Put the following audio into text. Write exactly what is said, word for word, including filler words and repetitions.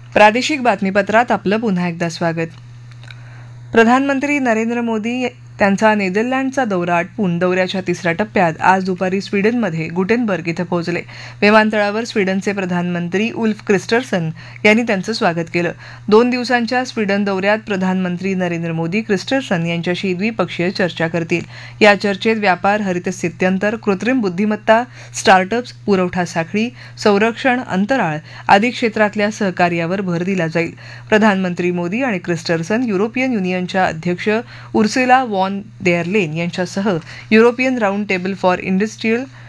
प्रादेशिक बातमीपत्रात आपलं पुन्हा एकदा स्वागत. प्रधानमंत्री नरेंद्र मोदी त्यांचा नेदरलँडचा दौरा आटपून दौऱ्याच्या तिसऱ्या टप्प्यात आज दुपारी स्वीडनमध्ये गुटेनबर्ग इथं पोहोचले. विमानतळावर स्वीडनचे प्रधानमंत्री उल्फ क्रिस्टर्सन यांनी त्यांचं स्वागत केलं. दोन दिवसांच्या स्वीडन दौऱ्यात प्रधानमंत्री नरेंद्र मोदी क्रिस्टर्सन यांच्याशी द्विपक्षीय चर्चा करतील. या चर्चेत व्यापार, हरित स्थित्यंतर, कृत्रिम बुद्धिमत्ता, स्टार्टअप्स, पुरवठा साखळी, संरक्षण, अंतराळ आदी क्षेत्रातल्या सहकार्यावर भर दिला जाईल. प्रधानमंत्री मोदी आणि क्रिस्टर्सन युरोपियन युनियनच्या अध्यक्ष उर्सुला वॉन देअर लेन यांच्यासह European round table for industrial